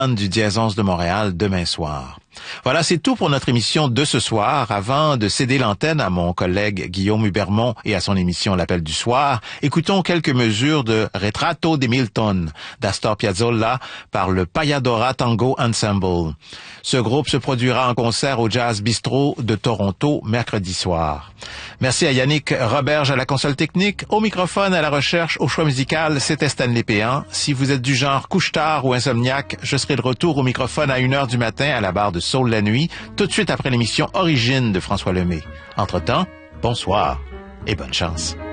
du Diésance de Montréal demain soir. Voilà, c'est tout pour notre émission de ce soir. Avant de céder l'antenne à mon collègue Guillaume Hubermont et à son émission L'Appel du soir, écoutons quelques mesures de Retrato de Milton d'Astor Piazzolla par le Payadora Tango Ensemble. Ce groupe se produira en concert au Jazz Bistro de Toronto mercredi soir. Merci à Yannick Roberge à la console technique, au microphone, à la recherche, au choix musical, c'était Stanley Péan. Si vous êtes du genre couche-tard ou insomniaque, je serai de retour au microphone à 1h du matin à la barre de Soul la nuit, tout de suite après l'émission Origine de François Lemay. Entre-temps, bonsoir et bonne chance.